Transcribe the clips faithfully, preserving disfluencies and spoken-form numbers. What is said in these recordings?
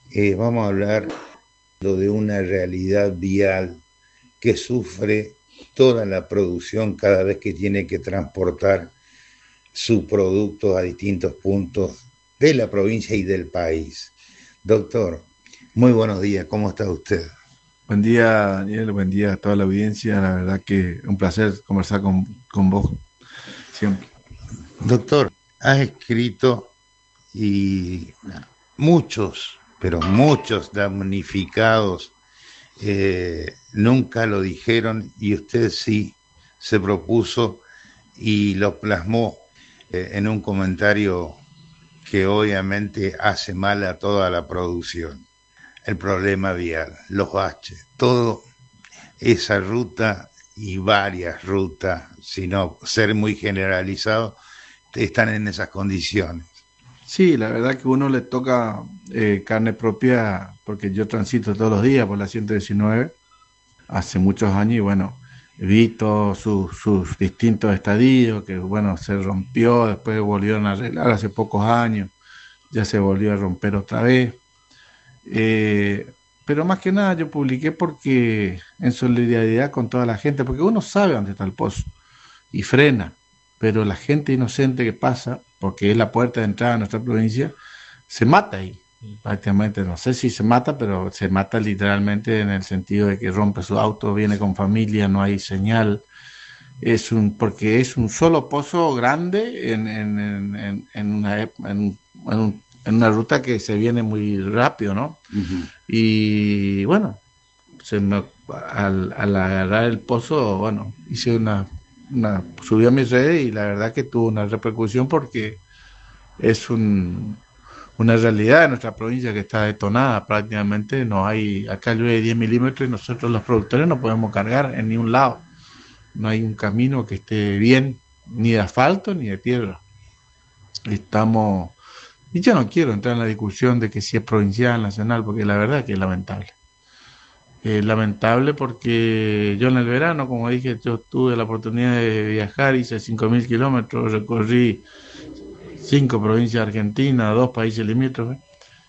Eh, vamos a hablar de una realidad vial que sufre toda la producción cada vez que tiene que transportar su producto a distintos puntos de la provincia y del país. Doctor, muy buenos días, ¿cómo está usted? Buen día, Daniel, buen día a toda la audiencia. La verdad que un placer conversar con, con vos siempre. Doctor, has escrito y muchos, pero muchos damnificados eh, nunca lo dijeron y usted sí se propuso y lo plasmó eh, en un comentario que obviamente hace mal a toda la producción. El problema vial, los baches, todo esa ruta y varias rutas, sino ser muy generalizado, están en esas condiciones. Sí, la verdad que uno le toca eh, carne propia porque yo transito todos los días por la ciento diecinueve hace muchos años y bueno, vi todos sus, sus distintos estadios que bueno, se rompió, después volvieron a arreglar hace pocos años, ya se volvió a romper otra vez. Eh, pero más que nada yo publiqué porque en solidaridad con toda la gente, porque uno sabe dónde está el pozo y frena, pero la gente inocente que pasa, porque es la puerta de entrada a nuestra provincia, se mata ahí. Prácticamente, no sé si se mata, pero se mata literalmente en el sentido de que rompe su auto, viene con familia, no hay señal. Es un, porque es un solo pozo grande en, en, en, en una, en, en, un, en una ruta que se viene muy rápido, ¿no? Uh-huh. Y bueno, se me, al, al agarrar el pozo, bueno, hice una, una, subí a mis redes y la verdad que tuvo una repercusión porque es un, una realidad de nuestra provincia que está detonada prácticamente, no hay, acá llueve diez milímetros y nosotros los productores no podemos cargar en ningún lado, no hay un camino que esté bien, ni de asfalto ni de tierra. Estamos, y yo no quiero entrar en la discusión de que si es provincial, nacional, porque la verdad que es lamentable. Eh, lamentable porque yo en el verano, como dije, yo tuve la oportunidad de viajar, hice cinco mil kilómetros, recorrí cinco provincias argentinas, dos países limítrofes,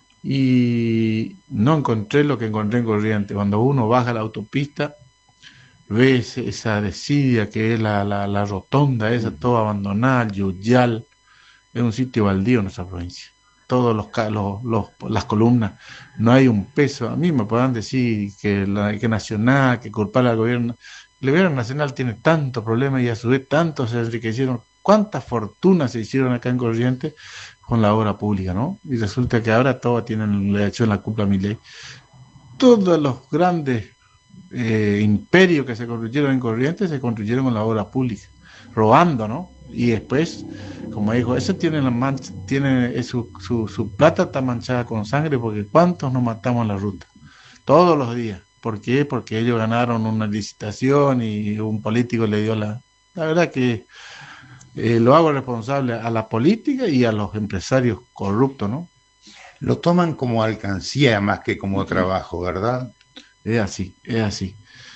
y no encontré lo que encontré en Corrientes. Cuando uno baja la autopista, ves esa desidia que es la, la, la rotonda, esa Uh-huh. toda abandonada, Yuyal, es un sitio baldío en nuestra provincia. Todos los, los, los, las columnas, no hay un peso. A mí me podrán decir que, la, que Nacional, que culpar al gobierno. El gobierno nacional tiene tantos problemas y a su vez tantos se enriquecieron. ¿Cuántas fortunas se hicieron acá en Corrientes con la obra pública, no? Y resulta que ahora todos tienen la hecho en la cupla mi ley. Todos los grandes eh, imperios que se construyeron en Corrientes se construyeron con la obra pública, robando, ¿no? Y después, como dijo, eso tiene la mancha, tiene su, su, su plata está manchada con sangre, porque ¿cuántos nos matamos en la ruta? Todos los días. ¿Por qué? Porque ellos ganaron una licitación y un político le dio la... La verdad que eh, lo hago responsable a la política y a los empresarios corruptos, ¿no? Lo toman como alcancía más que como trabajo, ¿verdad? Es así, es así.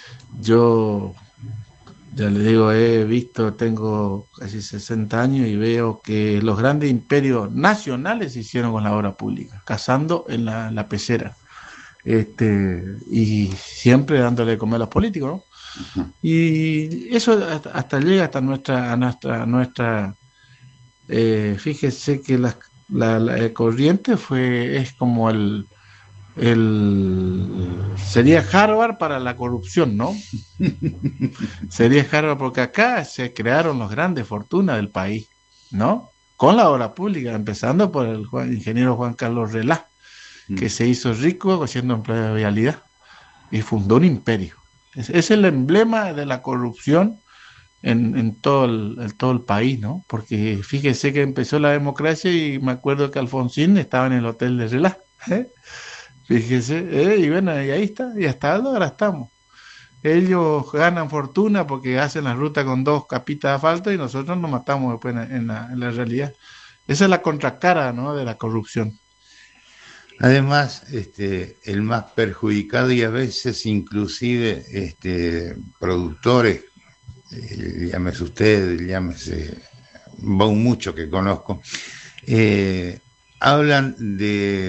Yo Ya le digo, he visto, tengo casi sesenta años y veo que los grandes imperios nacionales se hicieron con la obra pública, cazando en la, la pecera, este, y siempre dándole de comer a los políticos, ¿no? Uh-huh. Y eso hasta, hasta llega hasta nuestra, a nuestra, nuestra, eh, fíjese que la, la, la corriente fue, es como el, el, sería Harvard para la corrupción, ¿no? Sería Harvard porque acá se crearon los grandes fortunas del país, ¿no? Con la obra pública, empezando por el Juan, ingeniero Juan Carlos Relá, que se hizo rico haciendo empleo de vialidad y fundó un imperio. Es, es el emblema de la corrupción en, en todo, el, en todo el país, ¿no? Porque fíjese que empezó la democracia y me acuerdo que Alfonsín estaba en el hotel de Relá, ¿eh? Fíjese, ¿eh? Y bueno, y ahí está, y hasta ahora estamos. Ellos ganan fortuna porque hacen la ruta con dos capitas de asfalto y nosotros nos matamos después en, en, la, en la realidad. Esa es la contracara, ¿no?, de la corrupción. Además, este, el más perjudicado y a veces inclusive este, productores, eh, llámese usted, llámese mucho que conozco, eh, hablan de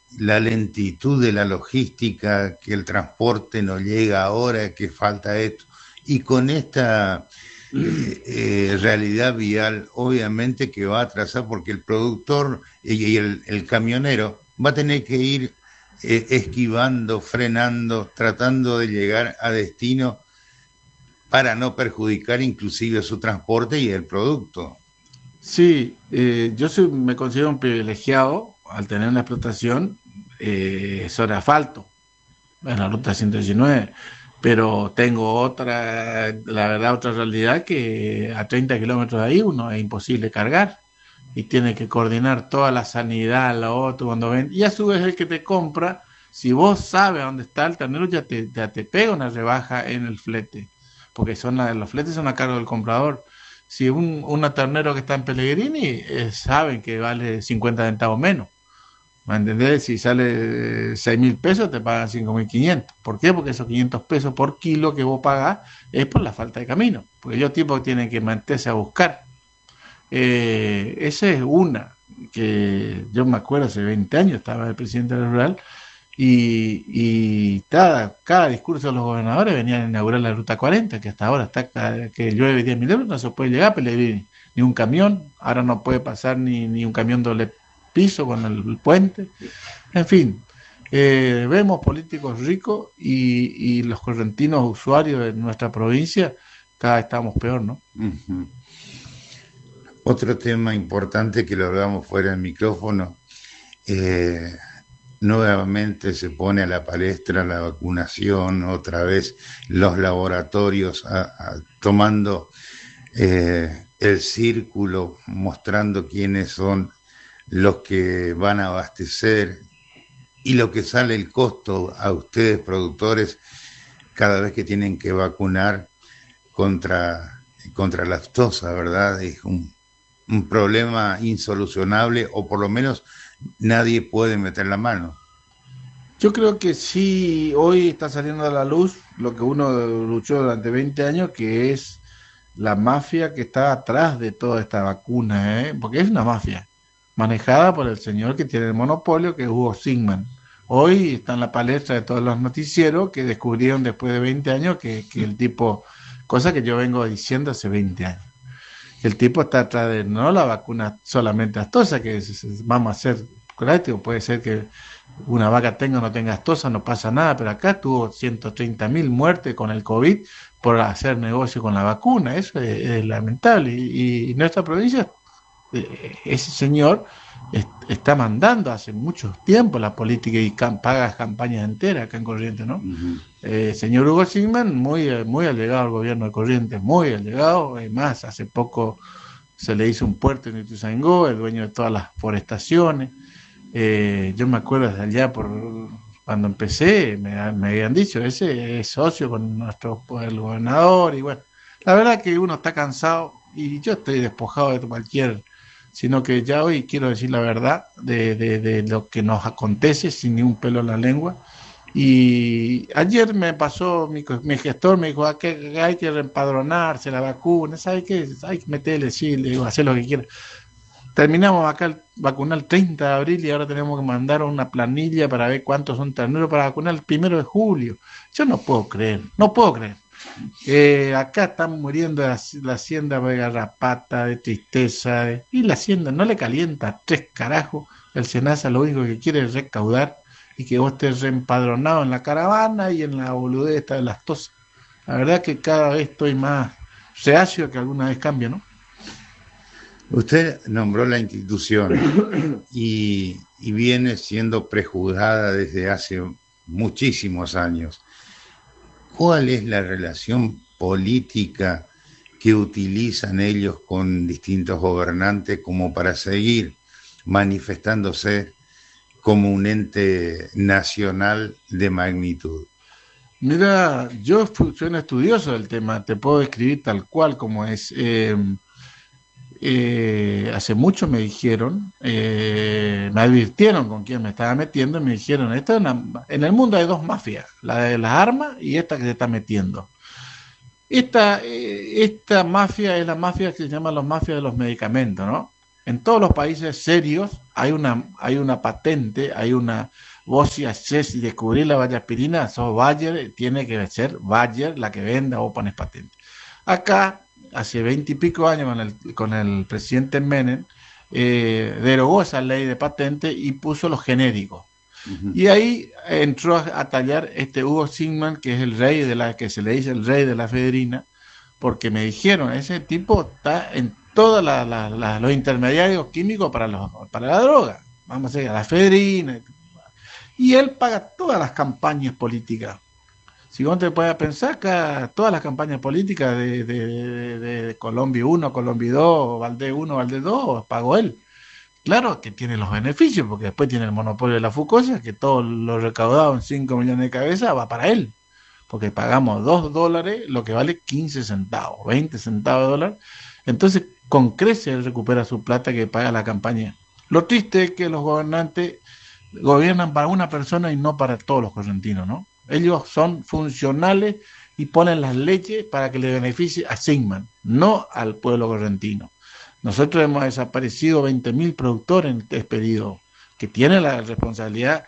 la lentitud de la logística, que el transporte no llega ahora, que falta esto. Y con esta eh, eh, realidad vial, obviamente que va a atrasar, porque el productor y el, el camionero va a tener que ir eh, esquivando, frenando, tratando de llegar a destino para no perjudicar inclusive su transporte y el producto. Sí, eh, yo soy, me considero un privilegiado al tener una explotación eh, sobre asfalto en la ruta ciento diecinueve, pero tengo otra, la verdad, otra realidad que a treinta kilómetros de ahí uno es imposible cargar y tiene que coordinar toda la sanidad, lo otro, cuando ven, y a su vez el que te compra, si vos sabes dónde está el ternero, ya te, ya te pega una rebaja en el flete, porque son la, los fletes son a cargo del comprador. Si un una ternero que está en Pellegrini, eh, saben que vale cincuenta centavos menos. ¿Me entendés? Si sale seis mil pesos, te pagan cinco mil quinientos. ¿Por qué? Porque esos quinientos pesos por kilo que vos pagás es por la falta de camino. Porque ellos tipos tienen que meterse a buscar. Eh, esa es una, que yo me acuerdo hace veinte años, estaba el presidente del Rural, y, y cada, cada discurso de los gobernadores venían a inaugurar la Ruta cuarenta, que hasta ahora está, cada, que llueve diez mil euros, no se puede llegar a Pellegrini, ni un camión, ahora no puede pasar ni, ni un camión doble piso con el, el puente, en fin, eh, vemos políticos ricos y, y los correntinos usuarios de nuestra provincia, cada vez estamos peor, ¿no? Uh-huh. Otro tema importante que lo hablamos fuera del micrófono, eh, nuevamente se pone a la palestra la vacunación, otra vez los laboratorios a, a, tomando eh, el círculo, mostrando quiénes son los que van a abastecer y lo que sale el costo a ustedes productores cada vez que tienen que vacunar contra, contra la aftosa, ¿verdad? Es un, un problema insolucionable, o por lo menos nadie puede meter la mano. Yo creo que sí, hoy está saliendo a la luz lo que uno luchó durante veinte años, que es la mafia que está atrás de toda esta vacuna, ¿eh? Porque es una mafia manejada por el señor que tiene el monopolio, que es Hugo Sigman. Hoy está en la palestra de todos los noticieros que descubrieron después de veinte años que, que el tipo, cosa que yo vengo diciendo hace veinte años, el tipo está atrás de no la vacuna solamente aftosa, que es, es, vamos a hacer práctico, puede ser que una vaca tenga o no tenga aftosa, no pasa nada, pero acá tuvo ciento treinta mil muertes con el COVID por hacer negocio con la vacuna, eso es, es lamentable, y, y nuestra provincia, eh, ese señor est está mandando hace mucho tiempo la política y cam paga campañas enteras acá en Corrientes, ¿no? Uh-huh. Eh, señor Hugo Sigman, muy, muy allegado al gobierno de Corrientes, muy allegado, además hace poco se le hizo un puerto en Ituzaingó, el dueño de todas las forestaciones. Eh, yo me acuerdo desde allá, por cuando empecé, me, me habían dicho, ese es socio con nuestro el gobernador, y bueno, la verdad que uno está cansado, y yo estoy despojado de cualquier, sino que ya hoy quiero decir la verdad de, de, de lo que nos acontece sin ni un pelo en la lengua. Y ayer me pasó, mi, mi gestor me dijo, ah, que hay que reempadronarse la vacuna, ¿sabes qué? Hay que meterle, sí, le digo, hacer lo que quiera. Terminamos acá el vacunar el treinta de abril y ahora tenemos que mandar una planilla para ver cuántos son terneros para vacunar el primero de julio. Yo no puedo creer, no puedo creer. Eh, acá están muriendo la, la hacienda de garrapata, de tristeza, de, y la hacienda no le calienta tres carajos. El SENASA lo único que quiere es recaudar y que vos estés reempadronado en la caravana y en la boludez esta de las tosas. La verdad que cada vez estoy más reacio que alguna vez cambio, ¿no? Usted nombró la institución y, y viene siendo prejuzgada desde hace muchísimos años. ¿Cuál es la relación política que utilizan ellos con distintos gobernantes como para seguir manifestándose como un ente nacional de magnitud? Mira, yo fui, soy un estudioso del tema, te puedo describir tal cual como es. Eh, eh, hace mucho me dijeron, eh, me advirtieron con quién me estaba metiendo y me dijeron, esto es una, en el mundo hay dos mafias, la de las armas y esta que se está metiendo. Esta, eh, esta mafia es la mafia que se llama la mafia de los medicamentos, ¿no? En todos los países serios hay una, hay una patente, hay una... Vos si haces y descubrís la vallaspirina, sos Bayer, tiene que ser Bayer la que venda o pones patente. Acá, hace veinte y pico años con el, con el presidente Menem, eh, derogó esa ley de patente y puso los genéricos. Uh-huh. Y ahí entró a, a tallar este Hugo Sigman, que es el rey de la, que se le dice el rey de la efedrina, porque me dijeron, ese tipo está en todos la, la, la, los intermediarios químicos para, los, para la droga, vamos a decir, la efedrina, y él paga todas las campañas políticas. Si vos te puedes pensar que todas las campañas políticas de, de, de, de Colombia uno, Colombia dos, Valdés uno, Valdés dos, pagó él. Claro que tiene los beneficios, porque después tiene el monopolio de la fucosa, que todo lo recaudado en cinco millones de cabezas va para él. Porque pagamos dos dólares, lo que vale quince centavos, veinte centavos de dólar. Entonces, con crece él recupera su plata que paga la campaña. Lo triste es que los gobernantes gobiernan para una persona y no para todos los correntinos, ¿no? Ellos son funcionales y ponen las leyes para que le beneficie a Sigman, no al pueblo correntino. Nosotros hemos desaparecido veinte mil productores en este periodo, que tienen la responsabilidad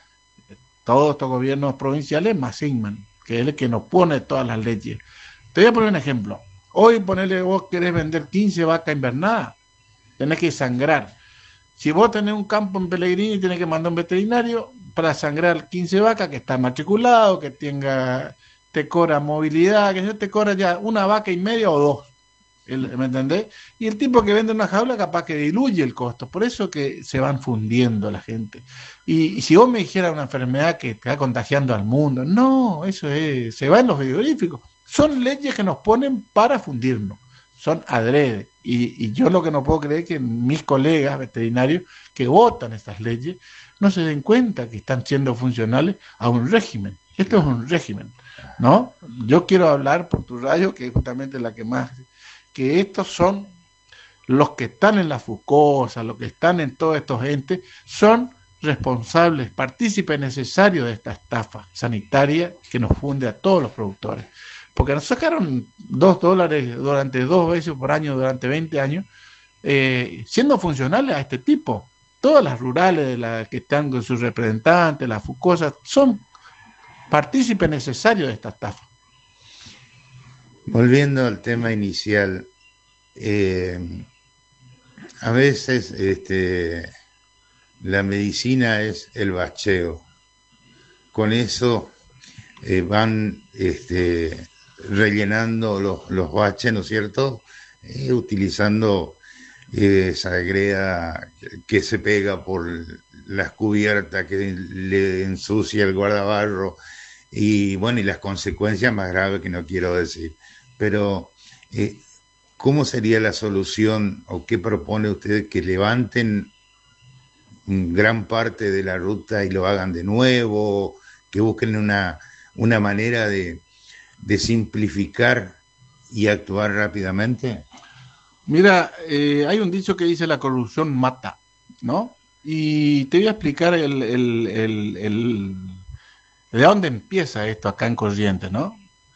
todos estos gobiernos provinciales más Sigman, que es el que nos pone todas las leyes. Te voy a poner un ejemplo. Hoy ponerle vos querés vender quince vacas invernadas, tenés que sangrar. Si vos tenés un campo en Pellegrini, tenés que mandar un veterinario para sangrar quince vacas, que está matriculado, que tenga, te cobra movilidad, que te cobra ya una vaca y media o dos. El, ¿me entendés? Y el tipo que vende una jaula capaz que diluye el costo, por eso que se van fundiendo la gente. Y, y si vos me dijeras una enfermedad que te va contagiando al mundo, no, eso es, se va en los frigoríficos. Son leyes que nos ponen para fundirnos, son adrede. Y, y yo lo que no puedo creer es que mis colegas veterinarios que votan estas leyes no se den cuenta que están siendo funcionales a un régimen. Esto es un régimen, ¿no? Yo quiero hablar por tu radio, que es justamente la que más... que estos son los que están en la Fucosa, los que están en todos estos entes, son responsables, partícipes necesarios de esta estafa sanitaria que nos funde a todos los productores. Porque nos sacaron dos dólares durante dos veces por año, durante veinte años, eh, siendo funcionales a este tipo. Todas las rurales de la, que están con sus representantes, las Fucosas, son partícipes necesarios de esta estafa. Volviendo al tema inicial, eh, a veces este, la medicina es el bacheo. Con eso eh, van este, rellenando los, los baches, ¿no es cierto? Eh, utilizando eh, esa greda que se pega por las cubiertas, que le ensucia el guardabarro, y bueno, y las consecuencias más graves que no quiero decir. Pero, eh, ¿cómo sería la solución o qué propone usted que levanten gran parte de la ruta y lo hagan de nuevo, que busquen una, una manera de, de simplificar y actuar rápidamente? Mira, eh, hay un dicho que dice la corrupción mata, ¿no? Y te voy a explicar el, el, el, el, de dónde empieza esto acá en Corrientes, ¿no?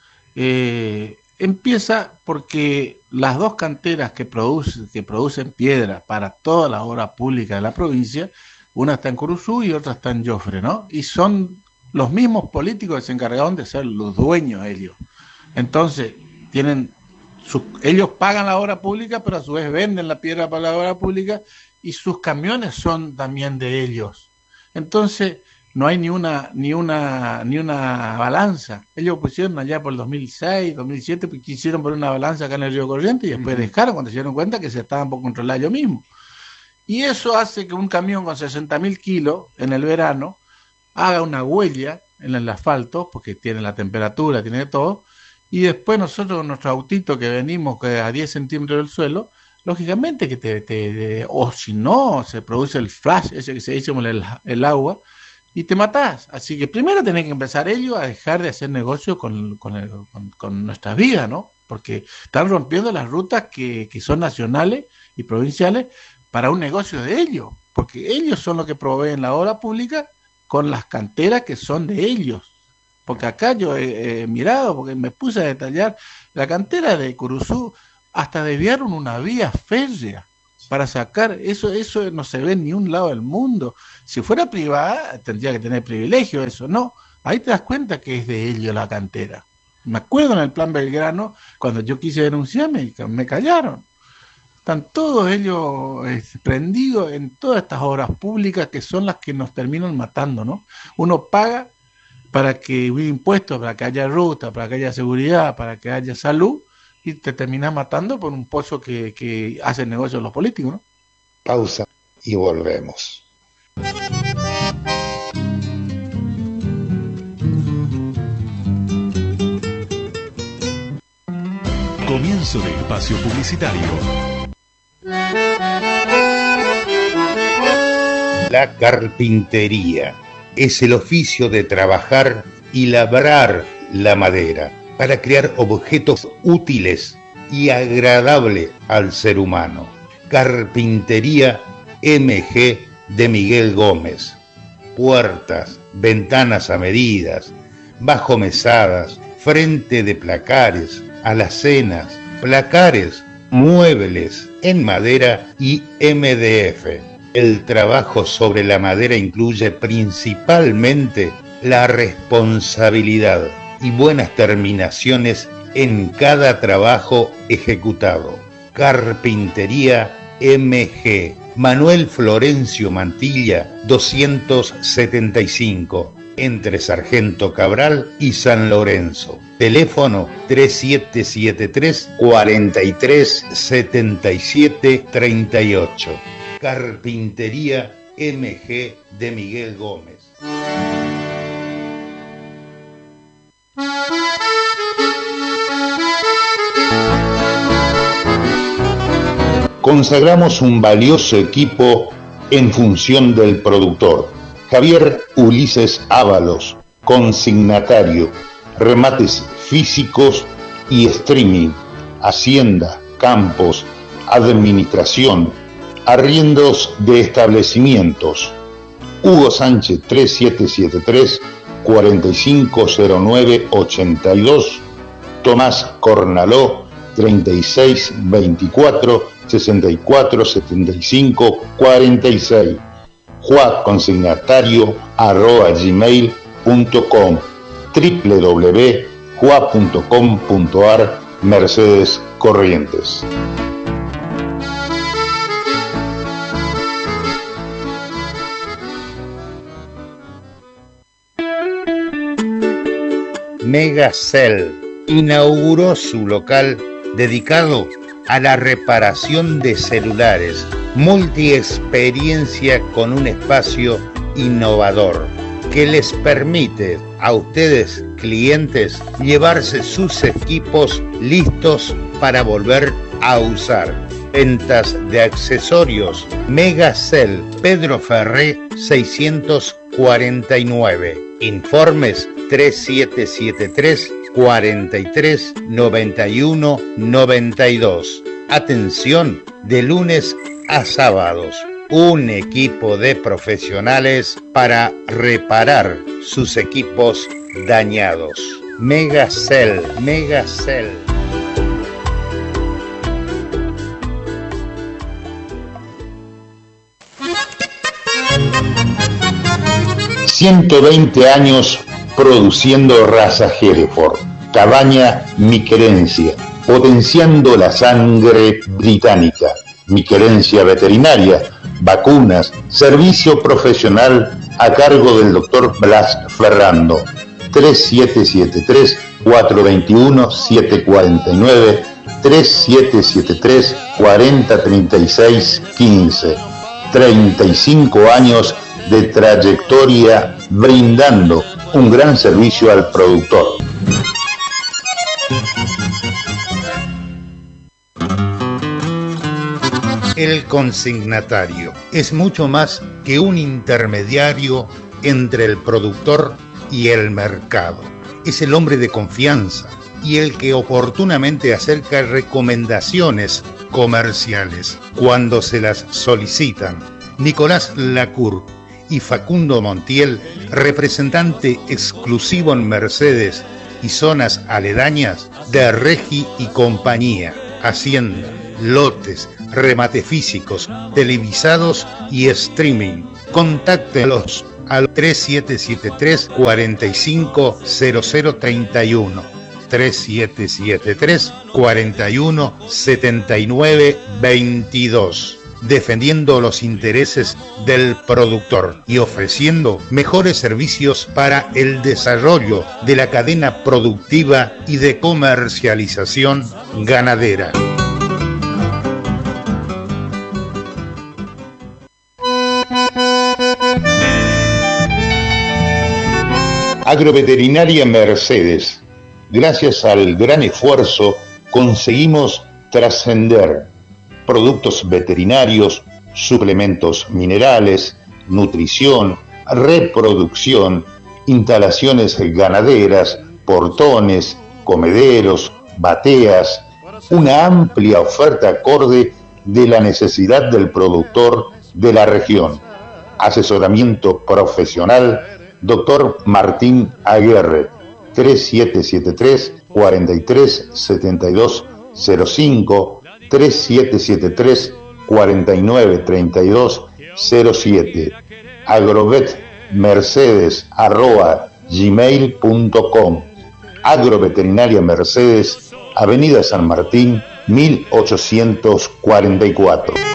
Eh, empieza porque las dos canteras que, produce, que producen piedra para toda la obra pública de la provincia, una está en Curuzú y otra está en Jofre, ¿no? Y son los mismos políticos que se encargaron de ser los dueños ellos. Entonces, tienen su, ellos pagan la obra pública, pero a su vez venden la piedra para la obra pública y sus camiones son también de ellos. Entonces, no hay ni una ni una ni una balanza. Ellos pusieron allá por el dos mil seis, dos mil siete, pues quisieron poner una balanza acá en el Río Corrientes y después uh-huh. dejaron cuando se dieron cuenta que se estaban por controlar ellos mismos. Y eso hace que un camión con sesenta mil kilos en el verano haga una huella en el asfalto, porque tiene la temperatura, tiene todo, y después nosotros con nuestro autito que venimos que a diez centímetros del suelo, lógicamente que te, te, te o si no, se produce el flash, ese que se dice como el, el agua, y te matás. Así que primero tenés que empezar ellos a dejar de hacer negocio con, con, el, con, con nuestras vidas, ¿no? Porque están rompiendo las rutas que, que son nacionales y provinciales para un negocio de ellos, porque ellos son los que proveen la obra pública con las canteras que son de ellos. Porque acá yo he, he mirado, porque me puse a detallar, la cantera de Curuzú hasta desviaron una vía férrea para sacar, eso, eso no se ve en ni un lado del mundo. Si fuera privada, tendría que tener privilegio eso, no, ahí te das cuenta que es de ellos la cantera. Me acuerdo en el Plan Belgrano, cuando yo quise denunciar, me, me callaron. Están todos ellos eh, prendidos en todas estas obras públicas que son las que nos terminan matando, ¿no? Uno paga para que hubiera impuestos, para que haya ruta, para que haya seguridad, para que haya salud, y te terminas matando por un pozo que, que hacen negocios los políticos, ¿no? Pausa y volvemos. Comienzo de espacio publicitario. La carpintería es el oficio de trabajar y labrar la madera para crear objetos útiles y agradables al ser humano. Carpintería M G de Miguel Gómez. Puertas, ventanas a medidas, bajomesadas, frente de placares, alacenas, placares, muebles en madera y M D F. El trabajo sobre la madera incluye principalmente la responsabilidad y buenas terminaciones en cada trabajo ejecutado. Carpintería M G, Manuel Florencio Mantilla, doscientos setenta y cinco, entre Sargento Cabral y San Lorenzo. Teléfono tres siete siete tres, cuatro tres, siete siete tres ocho. Carpintería M G de Miguel Gómez. Consagramos un valioso equipo en función del productor. Javier Ulises Ábalos, consignatario, remates físicos y streaming, hacienda, campos, administración, arriendos de establecimientos. Hugo Sánchez tres siete siete tres, cuatro cinco cero nueve ocho dos, Tomás Cornaló treinta y seis veinticuatro sesenta y cuatro setenta y cinco cuarenta y seis, juan consignatario arroba gmail punto com, doble u doble u doble u punto jua punto com punto ar, Mercedes Corrientes. Megacell inauguró su local dedicado a la reparación de celulares, multiexperiencia con un espacio innovador que les permite a ustedes, clientes, llevarse sus equipos listos para volver a usar. Ventas de accesorios, Megacell, Pedro Ferré seiscientos cuarenta y nueve. Informes tres siete siete tres, cuatro tres, noventa y uno noventa y dos. Atención de lunes a sábados. Un equipo de profesionales para reparar sus equipos dañados. Megacell, Megacell. ciento veinte años produciendo raza Hereford. Cabaña Mi Querencia, potenciando la sangre británica. Mi Querencia Veterinaria, vacunas, servicio profesional a cargo del doctor Blas Ferrando. tres siete siete tres, cuatro dos uno, siete cuatro nueve, tres siete siete tres, cuatro cero tres seis uno cinco. treinta y cinco años de trayectoria brindando un gran servicio al productor. El consignatario es mucho más que un intermediario entre el productor y el mercado. Es el hombre de confianza y el que oportunamente acerca recomendaciones comerciales cuando se las solicitan. Nicolás Lacour y Facundo Montiel, representante exclusivo en Mercedes y zonas aledañas de Regi y Compañía, Hacienda, lotes, remate físicos, televisados y streaming. Contáctelos al tres siete siete tres, cuatro cinco cero cero tres uno, tres siete siete tres, cuatro uno siete nueve dos dos, defendiendo los intereses del productor y ofreciendo mejores servicios para el desarrollo de la cadena productiva y de comercialización ganadera. Agroveterinaria Mercedes. Gracias al gran esfuerzo conseguimos trascender. Productos veterinarios, suplementos minerales, nutrición, reproducción, instalaciones ganaderas, portones, comederos, bateas, una amplia oferta acorde de la necesidad del productor de la región. Asesoramiento profesional, doctor Martín Aguirre, tres siete siete tres, cuatro tres siete dos cero cinco, tres siete siete tres, cuatro nueve tres dos cero siete, agrovetmercedes arroba gmail punto com. Agroveterinaria Mercedes, Avenida San Martín, mil ochocientos cuarenta y cuatro.